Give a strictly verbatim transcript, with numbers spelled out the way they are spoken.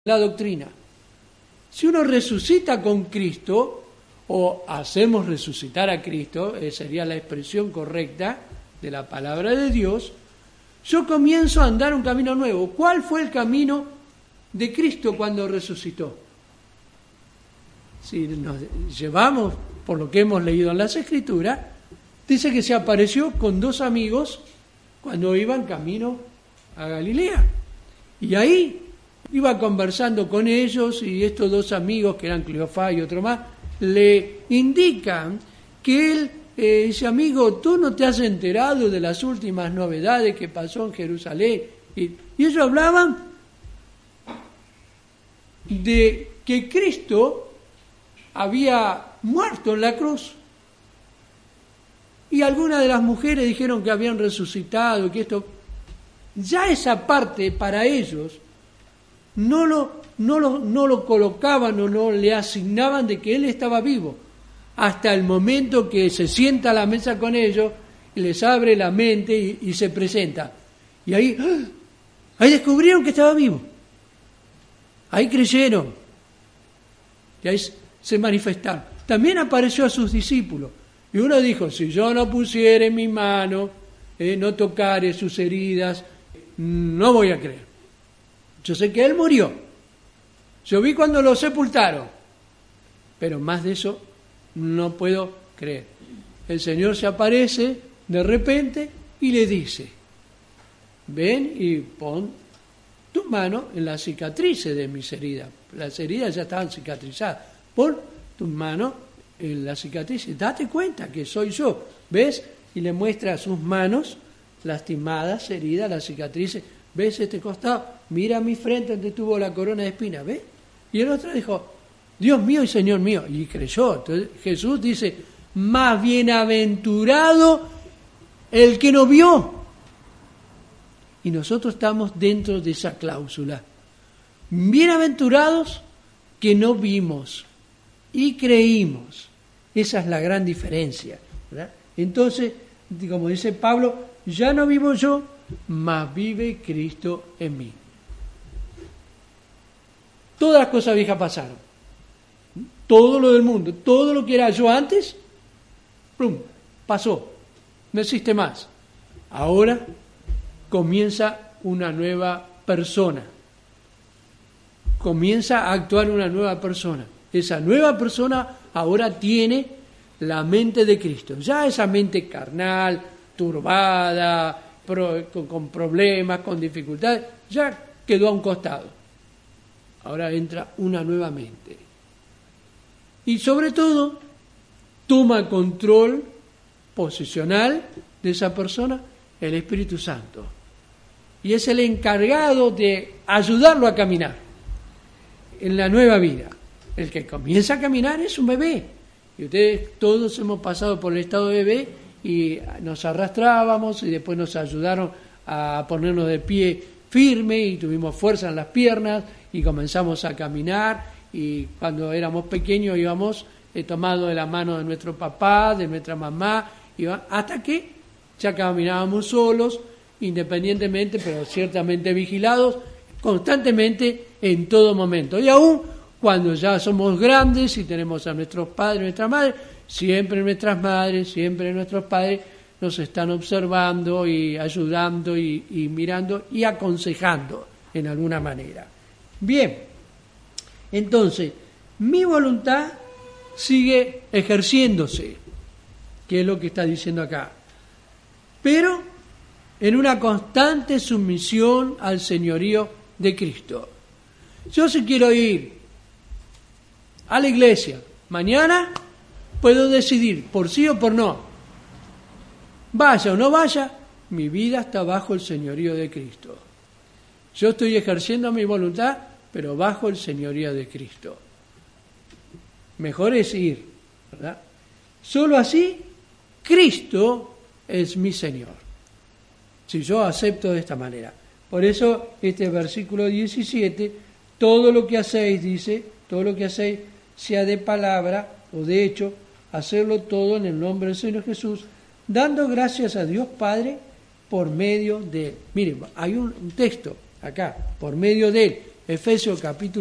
la doctrina. Si uno resucita con Cristo, o hacemos resucitar a Cristo, eh, sería la expresión correcta de la palabra de Dios, yo comienzo a andar un camino nuevo. ¿Cuál fue el camino de Cristo cuando resucitó? Si nos llevamos por lo que hemos leído en las Escrituras, dice que se apareció con dos amigos cuando iban camino a Galilea. Y ahí iba conversando con ellos, y estos dos amigos, que eran Cleofás y otro más, le indican que él eh, dice: amigo, ¿tú no te has enterado de las últimas novedades que pasó en Jerusalén? Y, y ellos hablaban de que Cristo había muerto en la cruz. Y algunas de las mujeres dijeron que habían resucitado, que esto... Ya esa parte para ellos no lo, no lo, no lo colocaban o no le asignaban de que él estaba vivo, hasta el momento que se sienta a la mesa con ellos y les abre la mente y, y se presenta. Y ahí, ¡ah! ahí descubrieron que estaba vivo. Ahí creyeron. Y ahí se manifestaron. También apareció a sus discípulos. Y uno dijo: si yo no pusiere mi mano, eh, no tocare sus heridas, no voy a creer. Yo sé que él murió. Yo vi cuando lo sepultaron. Pero más de eso no puedo creer. El Señor se aparece de repente y le dice: ven y pon tu mano en las cicatrices de mis heridas. Las heridas ya estaban cicatrizadas. Pon tu mano en las cicatrices. Date cuenta que soy yo. ¿Ves? Y le muestra sus manos lastimadas, heridas, las cicatrices. ¿Ves este costado? Mira mi frente donde tuvo la corona de espinas. ¿Ves? Y el otro dijo: Dios mío y Señor mío. Y creyó. Entonces Jesús dice: más bienaventurado el que no vio. Y nosotros estamos dentro de esa cláusula. Bienaventurados que no vimos y creímos. Esa es la gran diferencia, ¿verdad? Entonces, como dice Pablo, ya no vivo yo, mas vive Cristo en mí. Todas las cosas viejas pasaron. Todo lo del mundo, todo lo que era yo antes, ¡plum!, pasó. No existe más. Ahora comienza una nueva persona. Comienza a actuar una nueva persona. Esa nueva persona ahora tiene la mente de Cristo. Ya esa mente carnal, turbada, pro, con, con problemas, con dificultades, ya quedó a un costado. Ahora entra una nueva mente. Y sobre todo, toma control posicional de esa persona el Espíritu Santo. Y es el encargado de ayudarlo a caminar en la nueva vida. El que comienza a caminar es un bebé. Y ustedes todos hemos pasado por el estado de bebé y nos arrastrábamos y después nos ayudaron a ponernos de pie firme y tuvimos fuerza en las piernas y comenzamos a caminar. Y cuando éramos pequeños íbamos eh, tomados de la mano de nuestro papá, de nuestra mamá, iba, hasta que ya caminábamos solos, independientemente, pero ciertamente vigilados, constantemente en todo momento. Y aún cuando ya somos grandes y tenemos a nuestros padres, nuestras madres, siempre nuestras madres, siempre nuestros padres nos están observando y ayudando y, y mirando y aconsejando en alguna manera. Bien, entonces, mi voluntad sigue ejerciéndose, que es lo que está diciendo acá, pero en una constante sumisión al señorío de Cristo. Yo si quiero ir a la iglesia mañana, puedo decidir por sí o por no. Vaya o no vaya, mi vida está bajo el señorío de Cristo. Yo estoy ejerciendo mi voluntad, pero bajo el señorío de Cristo. Mejor es ir, ¿verdad? Solo así, Cristo es mi Señor. Si yo acepto de esta manera. Por eso, este versículo diecisiete, todo lo que hacéis, dice, todo lo que hacéis, sea de palabra o de hecho, hacerlo todo en el nombre del Señor Jesús, dando gracias a Dios Padre por medio de Él. Miren, hay un texto acá, por medio de Él. Efesios capítulo